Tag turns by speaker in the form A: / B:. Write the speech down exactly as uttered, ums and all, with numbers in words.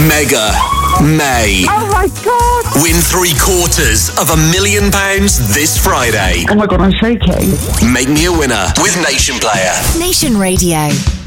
A: Mega May.
B: Oh my God.
A: Win three quarters of a million pounds this Friday.
B: Oh my God, I'm shaking.
A: Make me a winner with Nation Player.
C: Nation Radio.